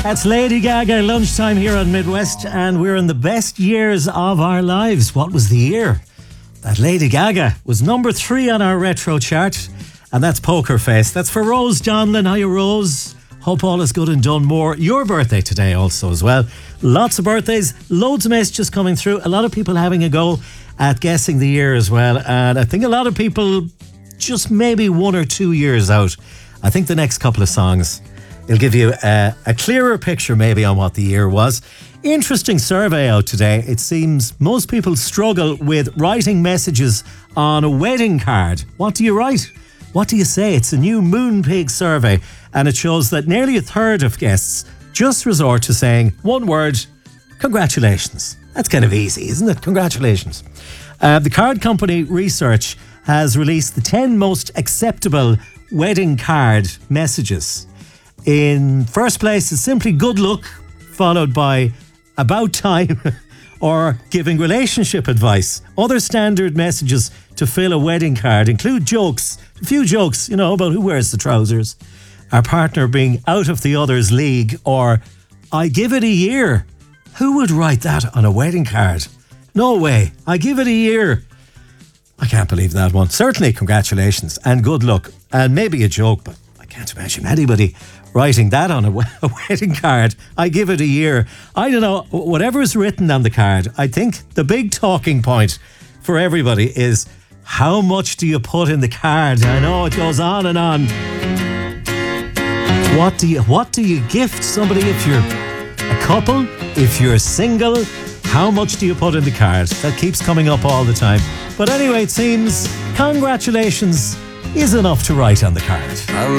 It's Lady Gaga, lunchtime here on Midwest, and we're in the best years of our lives. What was the year that Lady Gaga was number 3 on our retro chart? And that's Poker Face. That's for Rose Donlan. Hiya, Rose. Hope all is good and done more. Your birthday today also as well. Lots of birthdays, loads of messages coming through. A lot of people having a go at guessing the year as well. And I think a lot of people just maybe 1 or 2 years out. I think the next couple of songs will give you a clearer picture maybe on what the year was. Interesting survey out today. It seems most people struggle with writing messages on a wedding card. What do you write? What do you say? It's a new Moonpig survey, and it shows that nearly a third of guests just resort to saying one word: congratulations. That's kind of easy, isn't it? Congratulations. The card company Research has released the 10 most acceptable wedding card messages. In first place is simply good luck, followed by about time or giving relationship advice. Other standard messages to fill a wedding card include jokes, a few jokes, about who wears the trousers, our partner being out of the other's league, or I give it a year. Who would write that on a wedding card? No way. I give it a year. I can't believe that one. Certainly congratulations and good luck, and maybe a joke, but I can't imagine anybody writing that on a wedding card. I give it a year. I don't know, whatever is written on the card, I think the big talking point for everybody is how much do you put in the card? I know it goes on and on. What do you gift somebody if you're a couple, if you're single? How much do you put in the card? That keeps coming up all the time. But anyway, it seems congratulations is enough to write on the card.